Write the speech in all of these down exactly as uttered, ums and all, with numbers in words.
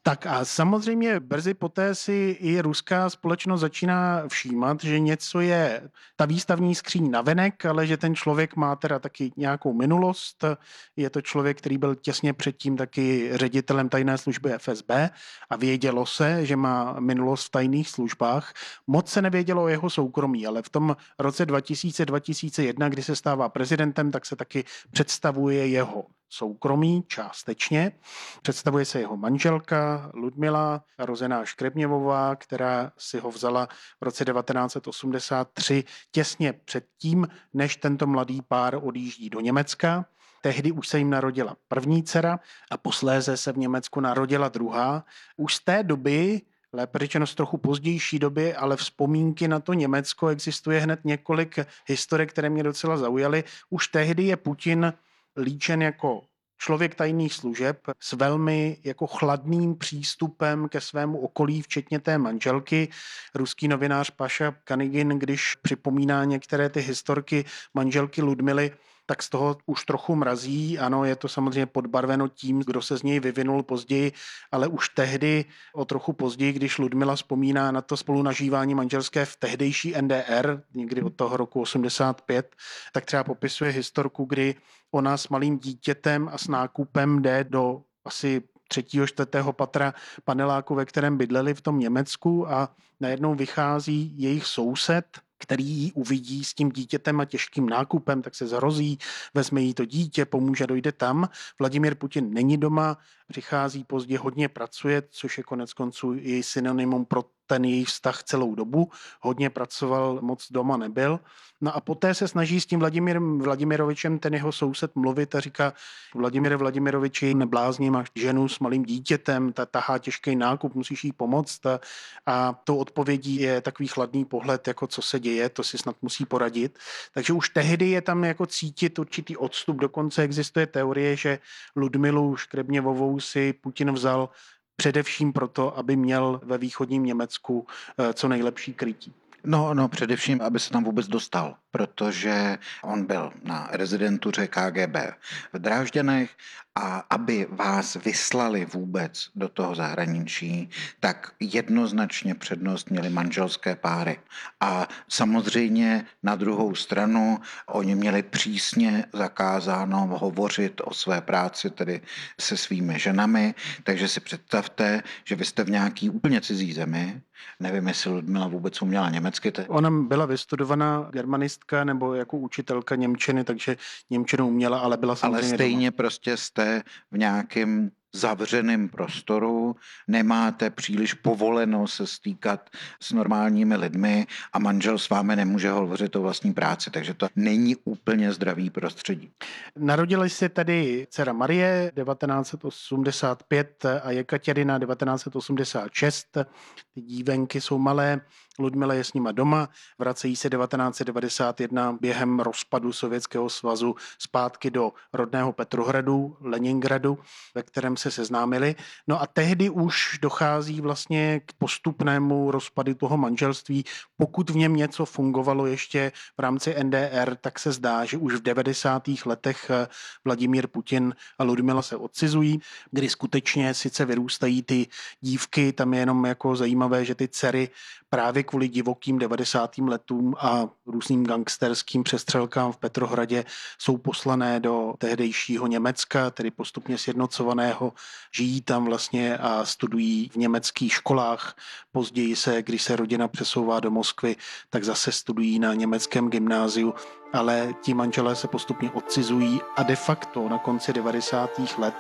Tak a samozřejmě brzy poté si i ruská společnost začíná všímat, že něco je ta výstavní skříň navenek, ale že ten člověk má teda taky nějakou minulost. Je to člověk, který byl těsně předtím taky ředitelem tajné služby F S B a vědělo se, že má minulost v tajných službách. Moc se nevědělo o jeho soukromí, ale v tom roce dva tisíce dva tisíce jedna, kdy se stává prezidentem, tak se taky představuje jeho soukromí částečně. Představuje se jeho manželka Ludmila, rozená Škrebněvová, která si ho vzala v roce devatenáct set osmdesát tři těsně předtím, než tento mladý pár odjíždí do Německa. Tehdy už se jim narodila první dcera a posléze se v Německu narodila druhá. Už z té doby, lépe řečeno z trochu pozdější doby, ale vzpomínky na to Německo existuje hned několik historek, které mě docela zaujaly. Už tehdy je Putin líčen jako člověk tajných služeb s velmi jako chladným přístupem ke svému okolí, včetně té manželky. Ruský novinář Paša Kanygin, když připomíná některé ty historky manželky Ludmily, tak z toho už trochu mrazí. Ano, je to samozřejmě podbarveno tím, kdo se z něj vyvinul později, ale už tehdy, o trochu později, když Ludmila vzpomíná na to spolunažívání manželské v tehdejší N D R, někdy od toho roku osmdesát pět, tak třeba popisuje historku, kdy ona s malým dítětem a s nákupem jde do asi třetího, čtvrtého patra paneláku, ve kterém bydleli v tom Německu a najednou vychází jejich soused, který ji uvidí s tím dítětem a těžkým nákupem, tak se zhrozí, vezme jí to dítě, pomůže, dojde tam. Vladimír Putin není doma, přichází pozdě, hodně pracuje, což je konec konců její synonymum pro ten její vztah celou dobu. Hodně pracoval, moc doma nebyl. No a poté se snaží s tím Vladimírem Vladimirovičem, ten jeho soused, mluvit a říká: Vladimíre Vladimiroviči, neblázni, máš ženu s malým dítětem, ta tahá těžký nákup, musíš jí pomoct. A, a tou odpovědí je takový chladný pohled, jako co se děje, to si snad musí poradit. Takže už tehdy je tam jako cítit určitý odstup. Dokonce existuje teorie, že Ludmilu Škrebněvovou si Putin vzal především proto, aby měl ve východním Německu co nejlepší krytí. No, no, především, aby se tam vůbec dostal, protože on byl na rezidentuře K G B v Drážďanech a aby vás vyslali vůbec do toho zahraničí, tak jednoznačně přednost měly manželské páry. A samozřejmě na druhou stranu oni měli přísně zakázáno hovořit o své práci, tedy se svými ženami, takže si představte, že vy jste v nějaký úplně cizí zemi, nevím, jestli Ludmila vůbec uměla německy. Te... Ona byla vystudovaná germanistka nebo jako učitelka němčiny, takže němčinu uměla, ale byla samozřejmě Ale stejně doma. Prostě jste v nějakém zavřeném prostoru, nemáte příliš povoleno se stýkat s normálními lidmi a manžel s vámi nemůže hovořit o vlastní práci, takže to není úplně zdravý prostředí. Narodila se tady dcera Marie devatenáct set osmdesát pět a Jekatěrina devatenáct set osmdesát šest. Ty dívenky jsou malé, Ludmila je s nima doma, vracejí se devatenáct set devadesát jedna během rozpadu Sovětského svazu zpátky do rodného Petrohradu, Leningradu, ve kterém se seznámili. No a tehdy už dochází vlastně k postupnému rozpadu toho manželství. Pokud v něm něco fungovalo ještě v rámci N D R, tak se zdá, že už v devadesátých letech Vladimír Putin a Ludmila se odcizují, kdy skutečně sice vyrůstají ty dívky, tam je jenom jako zajímavé, že ty dcery právě kvůli divokým devadesátým letům a různým gangsterským přestřelkám v Petrohradě jsou poslané do tehdejšího Německa, tedy postupně sjednocovaného, žijí tam vlastně a studují v německých školách. Později se, když se rodina přesouvá do Moskvy, tak zase studují na německém gymnáziu, ale ti manželé se postupně odcizují a de facto na konci devadesátých let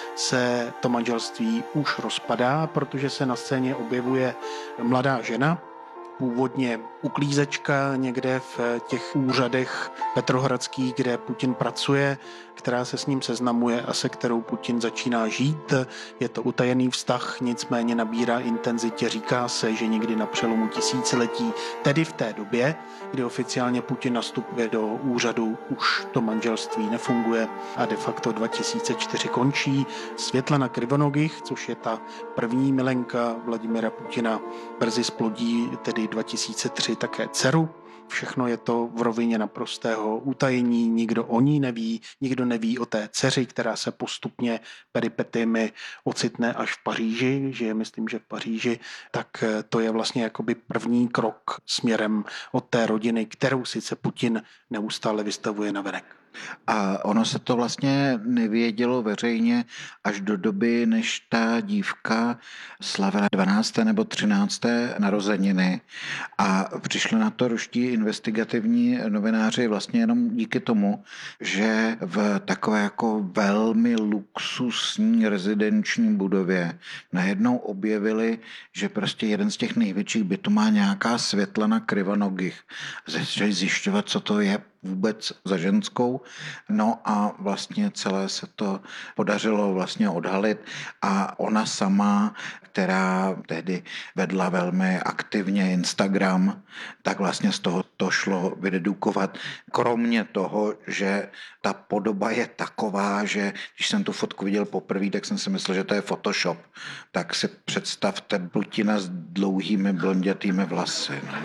se to manželství už rozpadá, protože se na scéně objevuje mladá žena, původně uklízečka někde v těch úřadech petrohradských, kde Putin pracuje, která se s ním seznamuje a se kterou Putin začíná žít. Je to utajený vztah, nicméně nabírá intenzitě. Říká se, že někdy na přelomu tisíciletí, tedy v té době, kdy oficiálně Putin nastupuje do úřadu, už to manželství nefunguje a de facto dva tisíce čtyři končí. Světlana Krivonogich, což je ta první milenka Vladimira Putina, brzy splodí, tedy dva tisíce tři také dceru Všechno je to v rovině naprostého utajení, nikdo o ní neví, nikdo neví o té dceři, která se postupně peripetiemi ocitne až v Paříži, že je, myslím, že v Paříži, tak to je vlastně jakoby první krok směrem od té rodiny, kterou sice Putin neustále vystavuje navenek. A ono se to vlastně nevědělo veřejně až do doby, než ta dívka slavila dvanácté nebo třinácté narozeniny a přišli na to ruští investigativní novináři vlastně jenom díky tomu, že v takové jako velmi luxusní rezidenční budově najednou objevili, že prostě jeden z těch největších bytů má nějaká Světlana Krivanogich. Začali zjišťovat, co to je vůbec za ženskou. No a vlastně celé se to podařilo vlastně odhalit a ona sama, která tehdy vedla velmi aktivně Instagram, tak vlastně z toho to šlo vydedukovat. Kromě toho, že ta podoba je taková, že když jsem tu fotku viděl poprvé, tak jsem si myslel, že to je Photoshop. Tak si představte Putina s dlouhými blondětými vlasy. No.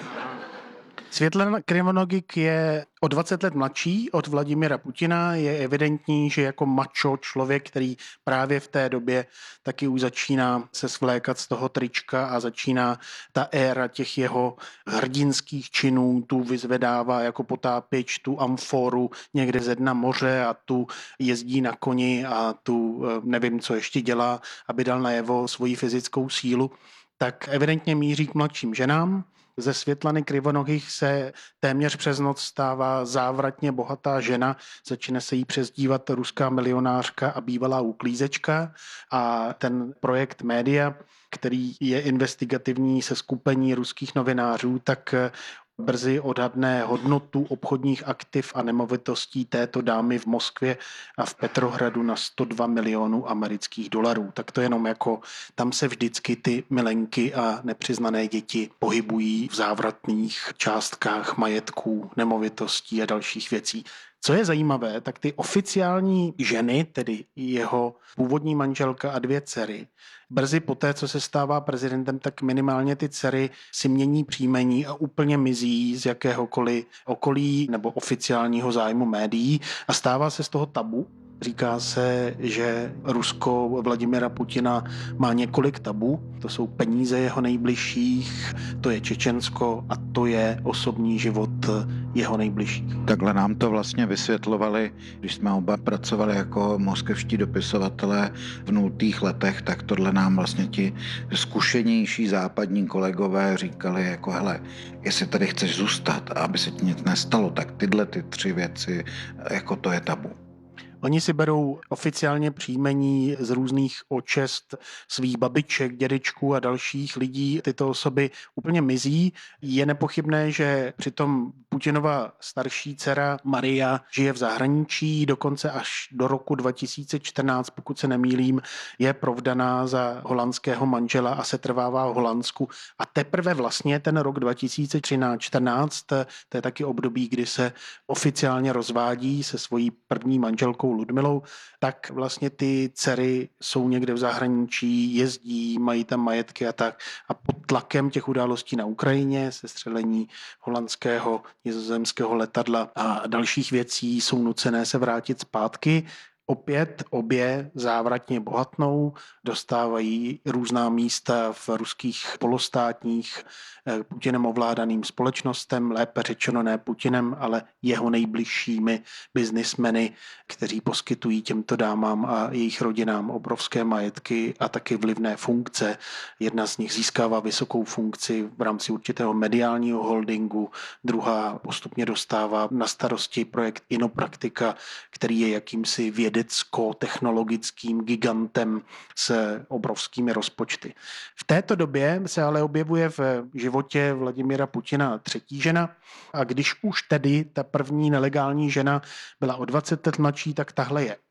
Světlana Krivanogik je o dvacet let mladší od Vladimira Putina. Je evidentní, že jako macho člověk, který právě v té době taky už začíná se svlékat z toho trička a začíná ta éra těch jeho hrdinských činů, tu vyzvedává jako potápěč, tu amforu někde ze dna moře a tu jezdí na koni a tu nevím, co ještě dělá, aby dal najevo svoji fyzickou sílu, tak evidentně míří k mladším ženám. Ze Světlany Krivanogich se téměř přes noc stává závratně bohatá žena, začne se jí přezdívat ruská milionářka a bývalá uklízečka a ten projekt Média, který je investigativní seskupení ruských novinářů, tak brzy odhadne hodnotu obchodních aktiv a nemovitostí této dámy v Moskvě a v Petrohradu na sto dva milionů amerických dolarů. Tak to jenom jako, tam se vždycky ty milenky a nepřiznané děti pohybují v závratných částkách majetků, nemovitostí a dalších věcí. Co je zajímavé, tak ty oficiální ženy, tedy jeho původní manželka a dvě dcery, brzy poté, co se stává prezidentem, tak minimálně ty dcery si mění příjmení a úplně mizí z jakéhokoliv okolí nebo oficiálního zájmu médií a stává se z toho tabu. Říká se, že Rusko Vladimira Putina má několik tabu. To jsou peníze jeho nejbližších, to je Čečensko a to je osobní život jeho nejbližších. Takhle nám to vlastně vysvětlovali, když jsme oba pracovali jako moskevští dopisovatelé v nultých letech, tak tohle nám vlastně ti zkušenější západní kolegové říkali jako hele, jestli tady chceš zůstat a aby se ti nic nestalo, tak tyhle ty tři věci, jako to je tabu. Oni si berou oficiálně příjmení z různých očest svých babiček, dědečků a dalších lidí. Tyto osoby úplně mizí. Je nepochybné, že přitom Putinova starší dcera Maria žije v zahraničí, dokonce až do roku dva tisíce čtrnáct, pokud se nemýlím, je provdaná za holandského manžela a se trvává v Holandsku. A teprve vlastně ten rok dva tisíce třináct čtrnáct, to je taky období, kdy se oficiálně rozvádí se svojí první manželkou Ludmilou, tak vlastně ty dcery jsou někde v zahraničí, jezdí, mají tam majetky a tak. A pod tlakem těch událostí na Ukrajině, sestřelení holandského, nizozemského letadla a dalších věcí jsou nucené se vrátit zpátky. Opět obě závratně bohatnou, dostávají různá místa v ruských polostátních Putinem ovládaným společnostem, lépe řečeno ne Putinem, ale jeho nejbližšími biznismeny, kteří poskytují těmto dámám a jejich rodinám obrovské majetky a taky vlivné funkce. Jedna z nich získává vysokou funkci v rámci určitého mediálního holdingu, druhá postupně dostává na starosti projekt Inopraktika, který je jakýmsi vědecko-technologickým gigantem s obrovskými rozpočty. V této době se ale objevuje v životě Vladimira Putina třetí žena a když už tedy ta první nelegální žena byla o dvacet let mladší, tak tahle je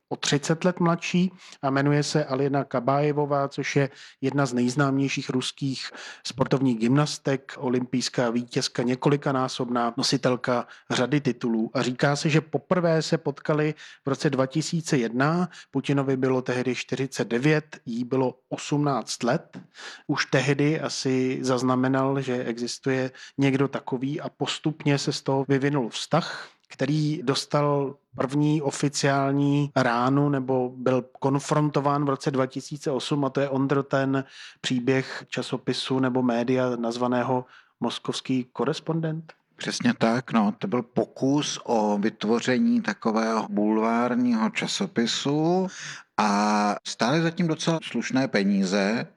o třicet let mladší a jmenuje se Alina Kabájevová, což je jedna z nejznámějších ruských sportovních gymnastek, olympijská vítězka, několikanásobná nositelka řady titulů. A říká se, že poprvé se potkali v roce dva tisíce jedna, Putinovi bylo tehdy čtyřicet devět, jí bylo osmnáct let. Už tehdy asi zaznamenal, že existuje někdo takový a postupně se z toho vyvinul vztah, který dostal první oficiální ránu nebo byl konfrontován v roce dva tisíce osm, a to je Ondro ten příběh časopisu nebo média nazvaného Moskovský korespondent. Přesně tak, no, to byl pokus o vytvoření takového bulvárního časopisu a stály zatím docela slušné peníze,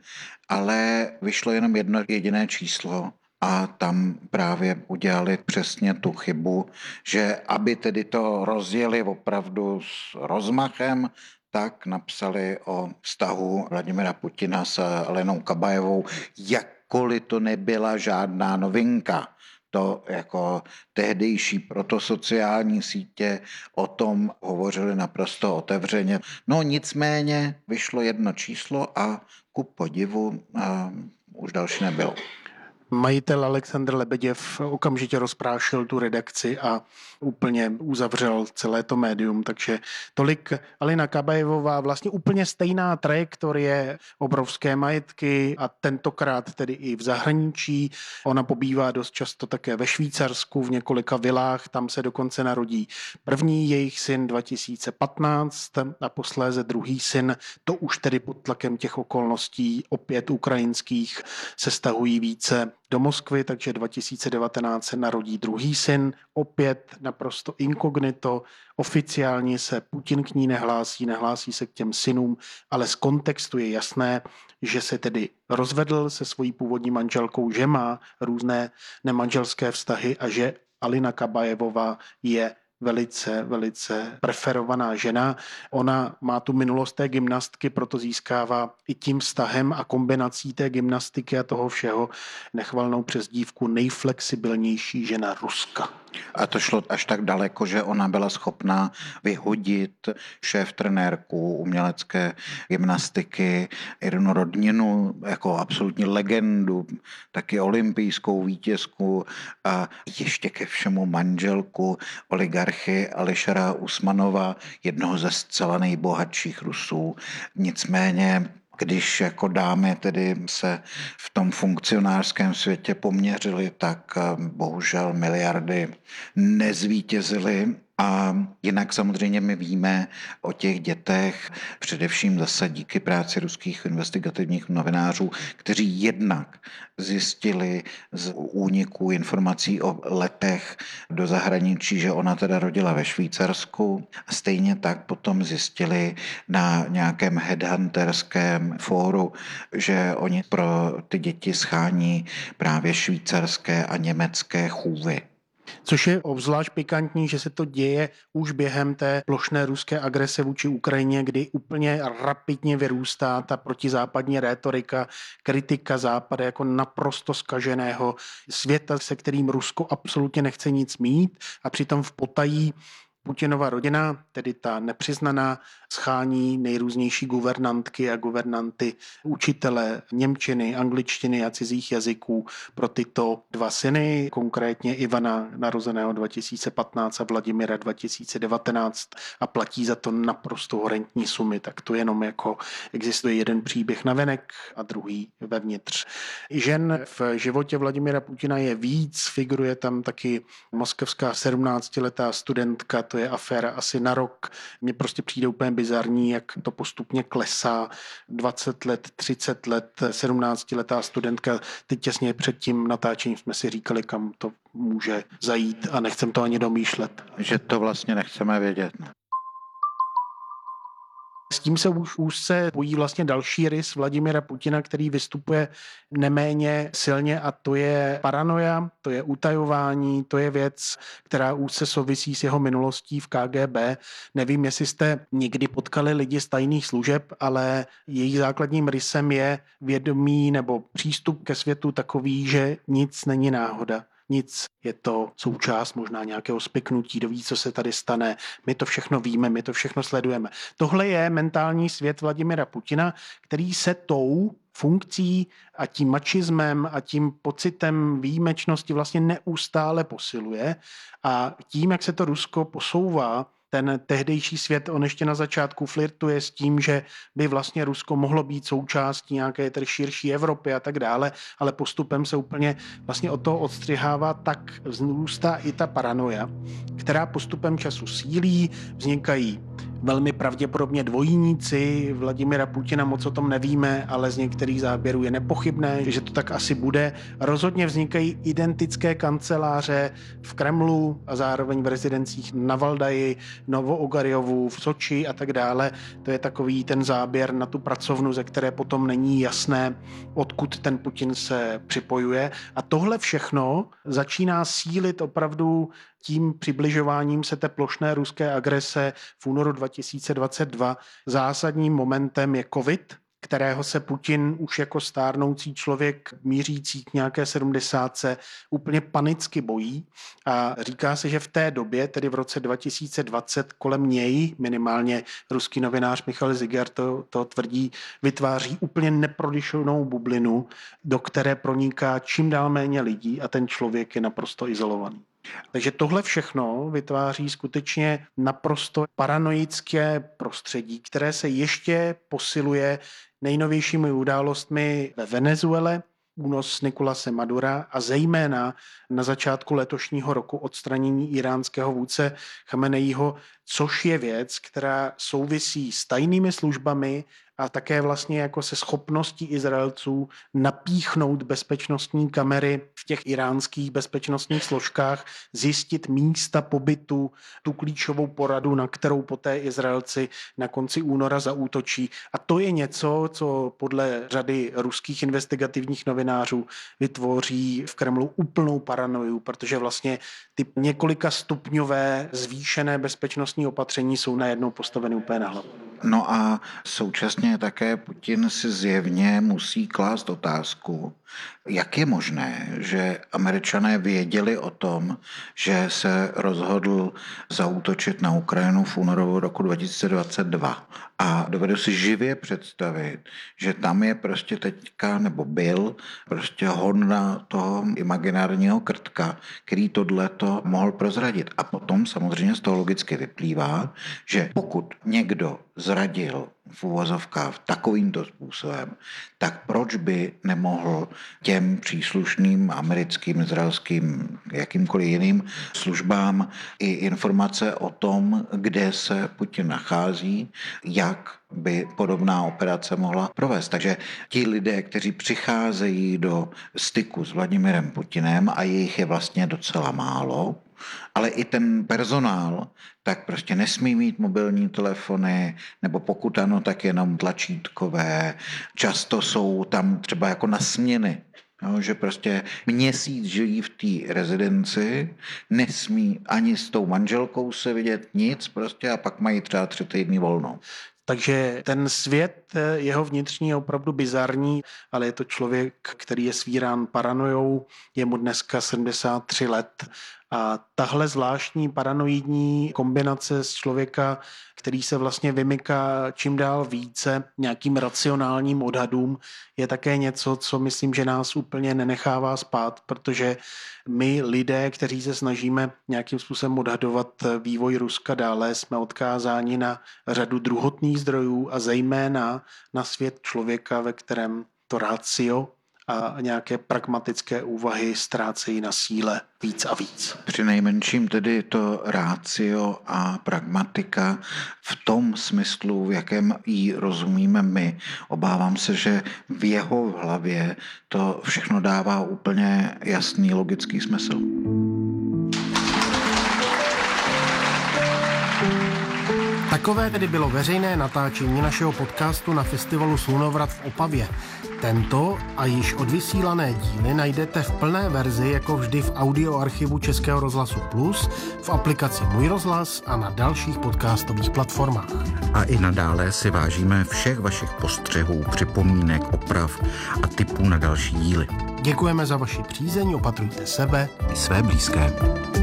ale vyšlo jenom jedno jediné číslo. A tam právě udělali přesně tu chybu, že aby tedy to rozjeli opravdu s rozmachem, tak napsali o vztahu Vladimira Putina s Alenou Kabajevou, jakkoliv to nebyla žádná novinka. To jako tehdejší protosociální sítě o tom hovořili naprosto otevřeně. No nicméně vyšlo jedno číslo a ku podivu a už další nebylo. Majitel Alexandr Lebeděv okamžitě rozprášil tu redakci a úplně uzavřel celé to médium, takže tolik Alina Kabajevová, vlastně úplně stejná trajektorie, obrovské majetky a tentokrát tedy i v zahraničí. Ona pobývá dost často také ve Švýcarsku v několika vilách, tam se dokonce narodí první jejich syn dva tisíce patnáct a posléze druhý syn, to už tedy pod tlakem těch okolností opět ukrajinských se stahují více do Moskvy, takže dva tisíce devatenáct se narodí druhý syn, opět naprosto inkognito, oficiálně se Putin k ní nehlásí, nehlásí se k těm synům, ale z kontextu je jasné, že se tedy rozvedl se svojí původní manželkou, že má různé nemanželské vztahy a že Alina Kabajevová je velice, velice preferovaná žena. Ona má tu minulost té gymnastky, proto získává i tím vztahem a kombinací té gymnastiky a toho všeho nechvalnou přezdívku nejflexibilnější žena Ruska. A to šlo až tak daleko, že ona byla schopná vyhodit šéf-trenérku umělecké gymnastiky Irinu Rodninu jako absolutní legendu, taky olympijskou vítězku a ještě ke všemu manželku oligarchy Ališera Usmanova, jednoho ze zcela nejbohatších Rusů. Nicméně když jako dámy tedy se v tom funkcionářském světě poměřily, tak bohužel miliardy nezvítězily. A jinak samozřejmě my víme o těch dětech, především zase díky práci ruských investigativních novinářů, kteří jednak zjistili z úniků informací o letech do zahraničí, že ona teda rodila ve Švýcarsku. A stejně tak potom zjistili na nějakém headhunterském fóru, že oni pro ty děti schání právě švýcarské a německé chůvy. Což je obzvlášť pikantní, že se to děje už během té plošné ruské agrese vůči Ukrajině, kdy úplně rapidně vyrůstá ta protizápadní rétorika, kritika Západu jako naprosto zkaženého světa, se kterým Rusko absolutně nechce nic mít a přitom v potají Putinova rodina, tedy ta nepřiznaná, schání nejrůznější guvernantky a guvernanty, učitele němčiny, angličtiny a cizích jazyků pro tyto dva syny, konkrétně Ivana narozeného dva tisíce patnáct a Vladimira dva tisíce devatenáct a platí za to naprosto horentní sumy. Tak to jenom jako existuje jeden příběh navenek a druhý vevnitř. Žen v životě Vladimira Putina je víc, figuruje tam taky moskevská sedmnáctiletá studentka, to je aféra asi na rok. Mně prostě přijde úplně bizarní, jak to postupně klesá. dvacet let, třicet let, sedmnáctiletá studentka. Teď těsně před tím natáčením jsme si říkali, kam to může zajít a nechcem to ani domýšlet. Že to vlastně nechceme vědět. S tím se už úzce pojí vlastně další rys Vladimira Putina, který vystupuje neméně silně a to je paranoia, to je utajování, to je věc, která úzce souvisí s jeho minulostí v K G B. Nevím, jestli jste někdy potkali lidi z tajných služeb, ale jejich základním rysem je vědomí nebo přístup ke světu takový, že nic není náhoda. nic, je to součást možná nějakého spiknutí, kdo ví, co se tady stane, my to všechno víme, my to všechno sledujeme. Tohle je mentální svět Vladimira Putina, který se tou funkcí a tím mačismem a tím pocitem výjimečnosti vlastně neustále posiluje a tím, jak se to Rusko posouvá, ten tehdejší svět, on ještě na začátku flirtuje s tím, že by vlastně Rusko mohlo být součástí nějaké tedy širší Evropy a tak dále, ale postupem se úplně vlastně od toho odstřihává, tak vzrůstá i ta paranoia, která postupem času sílí, vznikají velmi pravděpodobně dvojníci Vladimira Putina, moc o tom nevíme, ale z některých záběrů je nepochybné, že to tak asi bude. Rozhodně vznikají identické kanceláře v Kremlu a zároveň v rezidencích na Valdaji, Novoogarjovu, v Soči a tak dále. To je takový ten záběr na tu pracovnu, ze které potom není jasné, odkud ten Putin se připojuje. A tohle všechno začíná sílit opravdu tím přibližováním se té plošné ruské agrese v únoru dva tisíce dvacet dva. Zásadním momentem je covid, kterého se Putin už jako stárnoucí člověk mířící k nějaké sedmdesátce úplně panicky bojí a říká se, že v té době, tedy v roce dva tisíce dvacet, kolem něj, minimálně ruský novinář Michal Zigar to, to tvrdí, vytváří úplně neprodyšenou bublinu, do které proniká čím dál méně lidí a ten člověk je naprosto izolovaný. Takže tohle všechno vytváří skutečně naprosto paranoické prostředí, které se ještě posiluje nejnovějšími událostmi ve Venezuele, únos Nicolase Madura a zejména na začátku letošního roku odstranění iránského vůdce Chameneího, což je věc, která souvisí s tajnými službami a také vlastně jako se schopností Izraelců napíchnout bezpečnostní kamery v těch iránských bezpečnostních složkách, zjistit místa pobytu, tu klíčovou poradu, na kterou poté Izraelci na konci února zaútočí. A to je něco, co podle řady ruských investigativních novinářů vytvoří v Kremlu úplnou paranoju, protože vlastně ty několika stupňové zvýšené bezpečnostní opatření jsou najednou postaveny úplně na hlavu. No a současně také Putin si zjevně musí klást otázku, jak je možné, že Američané věděli o tom, že se rozhodl zaútočit na Ukrajinu v únoru roku dva tisíce dvacet dva. A dovedu si živě představit, že tam je prostě teďka, nebo byl, prostě hon toho imaginárního krtka, který tohleto mohl prozradit. A potom samozřejmě z toho logicky vyplývá, že pokud někdo zradil v uvozovkách takovýmto způsobem, tak proč by nemohl těm příslušným americkým, izraelským, jakýmkoliv jiným službám i informace o tom, kde se Putin nachází, jak by podobná operace mohla provést. Takže ti lidé, kteří přicházejí do styku s Vladimirem Putinem, a jejich je vlastně docela málo, ale i ten personál, tak prostě nesmí mít mobilní telefony, nebo pokud ano, tak jenom tlačítkové. Často jsou tam třeba jako na směny, jo, že prostě měsíc žijí v té rezidenci, nesmí ani s tou manželkou se vidět nic prostě a pak mají třeba tři týdny volno. Takže ten svět, jeho vnitřní je opravdu bizarní, ale je to člověk, který je svírán paranojou, je mu dneska sedmdesát tři let. A tahle zvláštní paranoidní kombinace z člověka, který se vlastně vymyká čím dál více nějakým racionálním odhadům, je také něco, co myslím, že nás úplně nenechává spát, protože my lidé, kteří se snažíme nějakým způsobem odhadovat vývoj Ruska dále, jsme odkázáni na řadu druhotných zdrojů a zejména na svět člověka, ve kterém to ratio a nějaké pragmatické úvahy ztrácejí na síle víc a víc. Při nejmenším tedy to ratio a pragmatika v tom smyslu, v jakém ji rozumíme my. Obávám se, že v jeho hlavě to všechno dává úplně jasný logický smysl. Takové tedy bylo veřejné natáčení našeho podcastu na festivalu Slunovrat v Opavě. Tento a již odvysílané díly najdete v plné verzi jako vždy v audioarchivu Českého rozhlasu Plus, v aplikaci Můj rozhlas a na dalších podcastových platformách. A i nadále si vážíme všech vašich postřehů, připomínek, oprav a tipů na další díly. Děkujeme za vaši přízeň, opatrujte sebe i své blízké.